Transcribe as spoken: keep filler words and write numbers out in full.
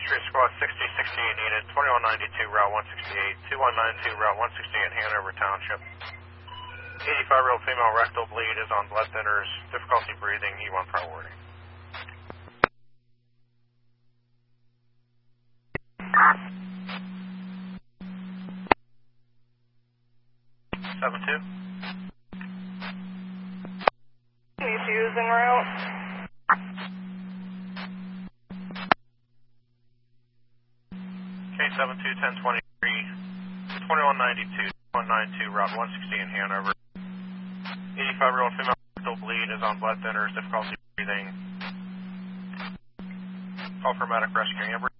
Street Squad sixty sixty-eight needed, twenty-one ninety-two Route one sixty-eight, two one nine two Route one sixty-eight Hanover Township. eighty-five-year-old female rectal bleed is on blood thinners, difficulty breathing, E one priority. seven two. Issues en route. K seven two ten twenty-three, twenty-one ninety-two, one ninety-two Route one sixty in Hanover. eighty-five-year-old female rectal bleed is on blood thinners, difficulty breathing. Call for medic rescue.